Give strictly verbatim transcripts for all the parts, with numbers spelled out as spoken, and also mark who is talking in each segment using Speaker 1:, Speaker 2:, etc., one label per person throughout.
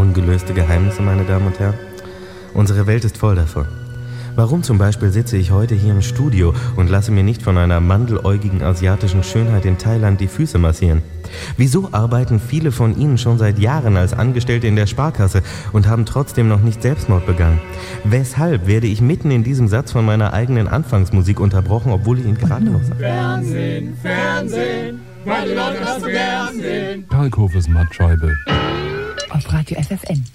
Speaker 1: ungelöste Geheimnisse, meine Damen und Herren? Unsere Welt ist voll davon. Warum zum Beispiel sitze ich heute hier im Studio und lasse mir nicht von einer mandeläugigen asiatischen Schönheit in Thailand die Füße massieren? Wieso arbeiten viele von Ihnen schon seit Jahren als Angestellte in der Sparkasse und haben trotzdem noch nicht Selbstmord begangen? Weshalb werde ich mitten in diesem Satz von meiner eigenen Anfangsmusik unterbrochen, obwohl ich ihn gerade noch sage?
Speaker 2: Fernsehen, Fernsehen, weil die Leute das so gern sehen.
Speaker 3: Kalkhofes Mattscheibe.
Speaker 4: Auf Radio F F N.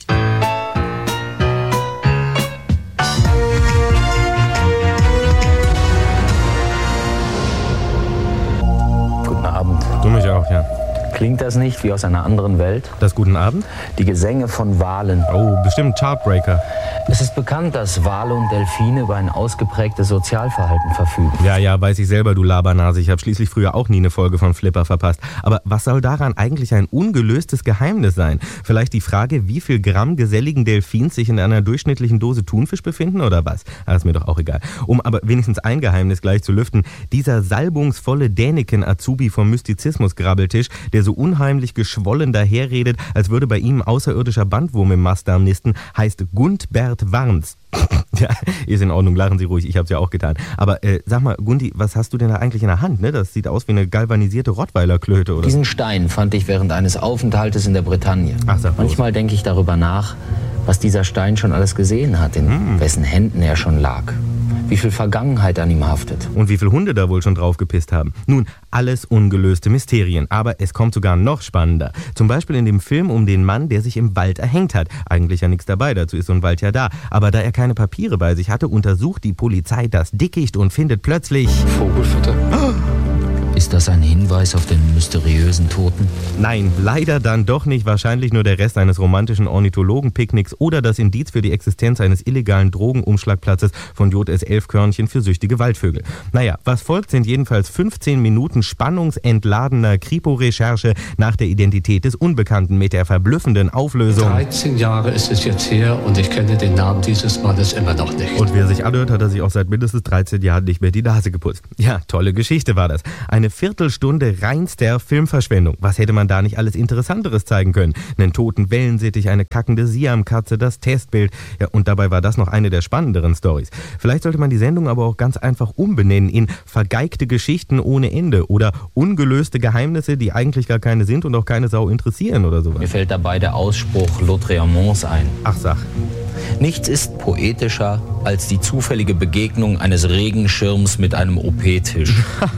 Speaker 5: Guten Abend.
Speaker 1: Du mich auch, ja.
Speaker 5: Klingt das nicht wie aus einer anderen Welt?
Speaker 1: Das Guten Abend?
Speaker 5: Die Gesänge von Walen.
Speaker 1: Oh, bestimmt Chartbreaker.
Speaker 5: Es ist bekannt, dass Wale und Delfine über ein ausgeprägtes Sozialverhalten verfügen.
Speaker 1: Ja, ja, weiß ich selber, du Labernase. Ich habe schließlich früher auch nie eine Folge von Flipper verpasst. Aber was soll daran eigentlich ein ungelöstes Geheimnis sein? Vielleicht die Frage, wie viel Gramm geselligen Delfins sich in einer durchschnittlichen Dose Thunfisch befinden oder was? Ah, ist mir doch auch egal. Um aber wenigstens ein Geheimnis gleich zu lüften. Dieser salbungsvolle Däniken-Azubi vom Mystizismus-Grabbeltisch, der so unheimlich geschwollen daherredet, als würde bei ihm außerirdischer Bandwurm im Mastdarm nisten, heißt Gundbert Warns. Ja, ist in Ordnung, lachen Sie ruhig, ich hab's ja auch getan. Aber äh, sag mal, Gundi, was hast du denn da eigentlich in der Hand? Ne? Das sieht aus wie eine galvanisierte Rottweiler-Klöte, oder?
Speaker 5: Diesen Stein fand ich während eines Aufenthaltes in der Bretagne.
Speaker 1: Ach, sag bloß.
Speaker 5: Manchmal denke ich darüber nach, was dieser Stein schon alles gesehen hat, in hm. wessen Händen er schon lag. Wie viel Vergangenheit an ihm haftet.
Speaker 1: Und wie viele Hunde da wohl schon drauf gepisst haben. Nun, alles ungelöste Mysterien. Aber es kommt sogar noch spannender. Zum Beispiel in dem Film um den Mann, der sich im Wald erhängt hat. Eigentlich ja nichts dabei, dazu ist so ein Wald ja da. Aber da er keine Papiere bei sich hatte, untersucht die Polizei das Dickicht und findet plötzlich...
Speaker 3: Vogelfutter.
Speaker 1: Oh!
Speaker 5: Ist das ein Hinweis auf den mysteriösen Toten?
Speaker 1: Nein, leider dann doch nicht. Wahrscheinlich nur der Rest eines romantischen Ornithologen-Picknicks oder das Indiz für die Existenz eines illegalen Drogenumschlagplatzes von J S elf Körnchen für süchtige Waldvögel. Naja, was folgt, sind jedenfalls fünfzehn Minuten spannungsentladener Kripo-Recherche nach der Identität des Unbekannten mit der verblüffenden Auflösung.
Speaker 6: dreizehn Jahre ist es jetzt her und ich kenne den Namen dieses Mannes immer noch nicht.
Speaker 1: Und wer sich anhört, hat er sich auch seit mindestens dreizehn Jahren nicht mehr die Nase geputzt. Ja, tolle Geschichte war das. Eine Viertelstunde reinster Filmverschwendung. Was hätte man da nicht alles Interessanteres zeigen können? Einen toten Wellensittich, eine kackende Siamkatze, das Testbild. Ja, und dabei war das noch eine der spannenderen Storys. Vielleicht sollte man die Sendung aber auch ganz einfach umbenennen in vergeigte Geschichten ohne Ende oder ungelöste Geheimnisse, die eigentlich gar keine sind und auch keine Sau interessieren oder sowas.
Speaker 5: Mir fällt dabei der Ausspruch Lautréamonts ein.
Speaker 1: Ach, sag.
Speaker 5: Nichts ist poetischer als die zufällige Begegnung eines Regenschirms mit einem O P-Tisch.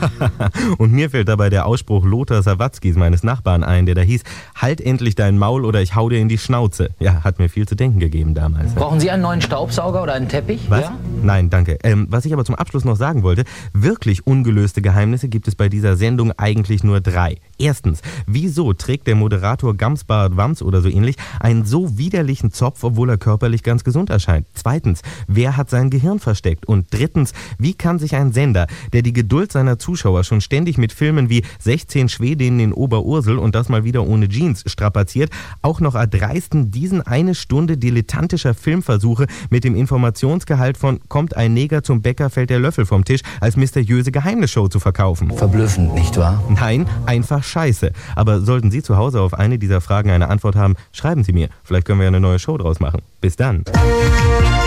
Speaker 1: Und mir fällt dabei der Ausspruch Lothar Sawatzkis, meines Nachbarn, ein, der da hieß, halt endlich dein Maul oder ich hau dir in die Schnauze. Ja, hat mir viel zu denken gegeben damals.
Speaker 5: Brauchen Sie einen neuen Staubsauger oder einen Teppich?
Speaker 1: Was?
Speaker 5: Ja?
Speaker 1: Nein, danke. Ähm, was ich aber zum Abschluss noch sagen wollte, wirklich ungelöste Geheimnisse gibt es bei dieser Sendung eigentlich nur drei. Erstens, wieso trägt der Moderator Gamsbart Wams oder so ähnlich einen so widerlichen Zopf, obwohl er körperlich ganz gesund erscheint? Zweitens, wer hat sein Gehirn versteckt? Und drittens, wie kann sich ein Sender, der die Geduld seiner Zuschauer schon ständig mit Filmen wie sechzehn Schwedinnen in Oberursel und das mal wieder ohne Jeans strapaziert, auch noch erdreisten, diesen eine Stunde dilettantischer Filmversuche mit dem Informationsgehalt von kommt ein Neger zum Bäcker, fällt der Löffel vom Tisch als mysteriöse Geheimnisshow zu verkaufen?
Speaker 5: Verblüffend, nicht wahr?
Speaker 1: Nein, einfach scheiße. Aber sollten Sie zu Hause auf eine dieser Fragen eine Antwort haben, schreiben Sie mir. Vielleicht können wir ja eine neue Show draus machen. Bis dann.